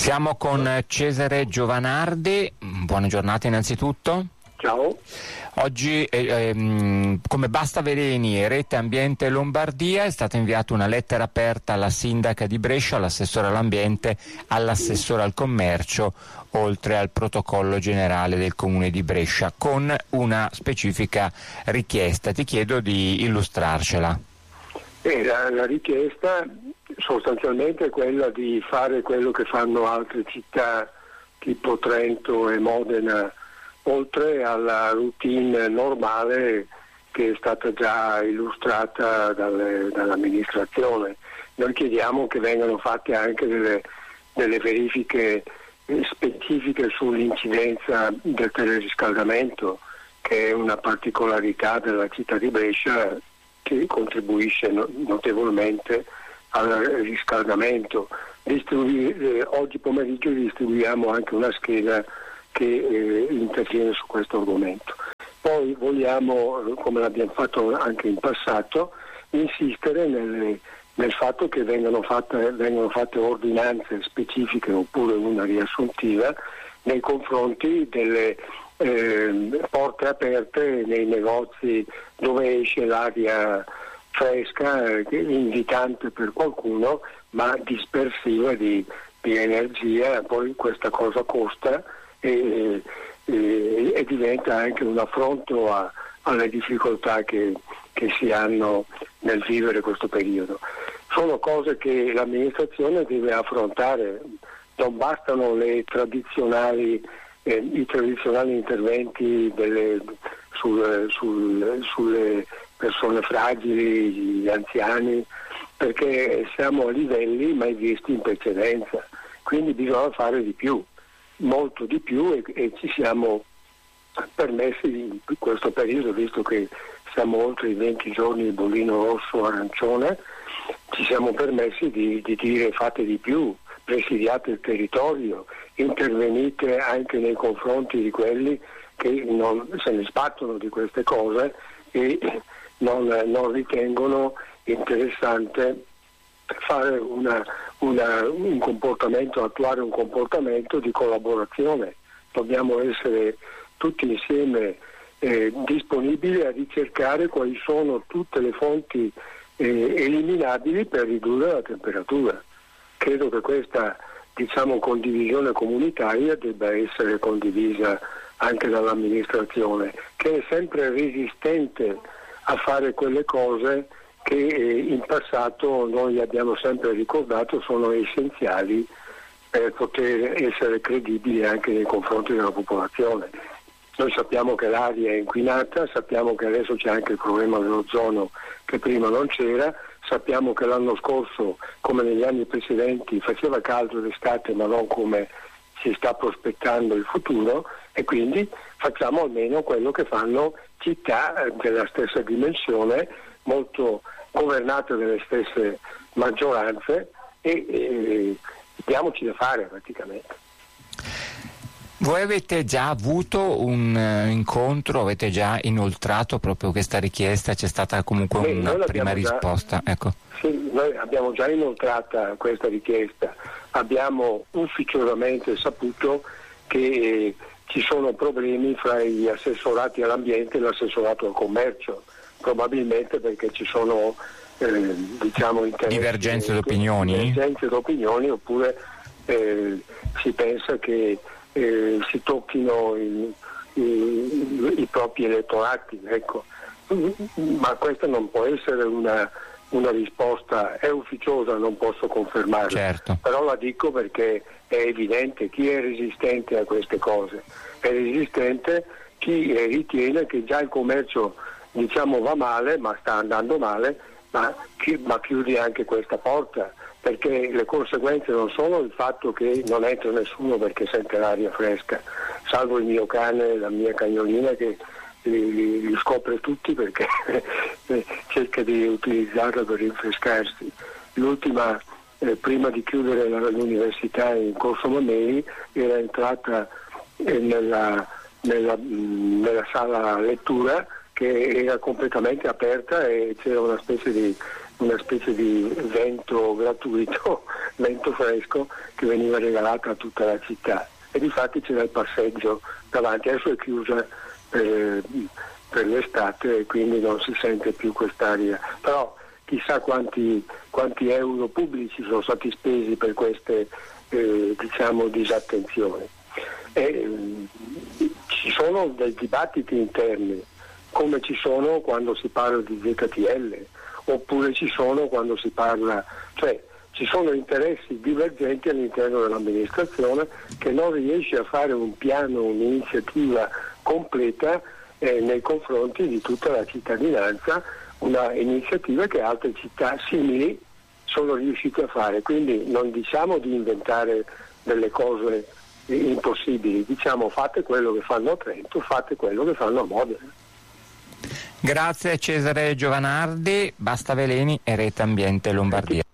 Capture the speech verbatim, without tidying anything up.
Siamo con Cesare Giovanardi, buona giornata innanzitutto. Ciao. Oggi, eh, ehm, come Basta Veleni e Rete Ambiente Lombardia, è stata inviata una lettera aperta alla sindaca di Brescia, all'assessore all'ambiente, all'assessore al commercio, oltre al protocollo generale del comune di Brescia, con una specifica richiesta. Ti chiedo di illustrarcela. Eh, la, la richiesta sostanzialmente è quella di fare quello che fanno altre città tipo Trento e Modena, oltre alla routine normale che è stata già illustrata dalle, dall'amministrazione. Noi chiediamo che vengano fatte anche delle, delle verifiche specifiche sull'incidenza del teleriscaldamento, che è una particolarità della città di Brescia che contribuisce notevolmente al riscaldamento. Distribu- eh, oggi pomeriggio distribuiamo anche una scheda che eh, interviene su questo argomento. Poi vogliamo, come l'abbiamo fatto anche in passato, insistere nelle, nel fatto che vengano fatte, vengano fatte ordinanze specifiche oppure una riassuntiva nei confronti delle eh, porte aperte nei negozi dove esce l'aria fresca, eh, invitante per qualcuno, ma dispersiva di, di energia. Poi questa cosa costa e, e, e diventa anche un affronto a, alle difficoltà che, che si hanno nel vivere questo periodo. Sono cose che l'amministrazione deve affrontare, non bastano le tradizionali, eh, i tradizionali interventi delle, sul, sul, sulle persone fragili, gli anziani, perché siamo a livelli mai visti in precedenza, quindi bisogna fare di più, molto di più, e, e ci siamo permessi in questo periodo, visto che siamo oltre i venti giorni di bollino rosso arancione, ci siamo permessi di, di dire fate di più, presidiate il territorio, intervenite anche nei confronti di quelli che non se ne sbattono di queste cose e non, non ritengono interessante fare una, una, un comportamento, attuare un comportamento di collaborazione. Dobbiamo essere tutti insieme eh, disponibili a ricercare quali sono tutte le fonti eh, eliminabili per ridurre la temperatura. Credo che questa, diciamo, condivisione comunitaria debba essere condivisa anche dall'amministrazione, che è sempre resistente a fare quelle cose che eh, in passato noi abbiamo sempre ricordato sono essenziali per poter essere credibili anche nei confronti della popolazione. Noi sappiamo che l'aria è inquinata, sappiamo che adesso c'è anche il problema dell'ozono che prima non c'era, sappiamo che l'anno scorso, come negli anni precedenti, faceva caldo d'estate ma non come si sta prospettando il futuro, e quindi facciamo almeno quello che fanno città della stessa dimensione, molto governate dalle stesse maggioranze, e, e diamoci da fare praticamente. Voi avete già avuto un uh, incontro, avete già inoltrato proprio questa richiesta? C'è stata comunque Beh, una prima risposta? Già, ecco. Sì, noi abbiamo già inoltrata questa richiesta, abbiamo ufficiosamente saputo che eh, ci sono problemi fra gli assessorati all'ambiente e l'assessorato al commercio, probabilmente perché ci sono eh, diciamo divergenze d'opinioni? Divergenze d'opinioni, oppure eh, si pensa che eh, si tocchino i, i, i propri elettorati, ecco. Ma questa non può essere una, una risposta, è ufficiosa, non posso confermarla, certo. Però la dico perché è evidente chi è resistente a queste cose. È resistente chi eh, ritiene che già il commercio, diciamo, va male, ma sta andando male, ma, chi, ma chiudi anche questa porta, perché le conseguenze non sono il fatto che non entra nessuno perché sente l'aria fresca, salvo il mio cane, la mia cagnolina che li, li, li scopre tutti perché cerca di utilizzarla per rinfrescarsi. L'ultima, eh, prima di chiudere la, l'università in Corso Mameli, era entrata eh, nella, nella, mh, nella sala lettura, che era completamente aperta e c'era una specie di, una specie di vento gratuito, vento fresco che veniva regalato a tutta la città, e difatti c'era il passeggio davanti, adesso è chiusa per, per l'estate e quindi non si sente più quest'aria, però chissà quanti, quanti euro pubblici sono stati spesi per queste eh, diciamo disattenzioni. E, eh, ci sono dei dibattiti interni, come ci sono quando si parla di Z T L, oppure ci sono quando si parla, cioè ci sono interessi divergenti all'interno dell'amministrazione che non riesce a fare un piano, un'iniziativa completa eh, nei confronti di tutta la cittadinanza, una iniziativa che altre città simili sono riuscite a fare. Quindi non diciamo di inventare delle cose impossibili, diciamo fate quello che fanno a Trento, fate quello che fanno a Modena. Grazie Cesare Giovanardi, Basta Veleni e Rete Ambiente Lombardia.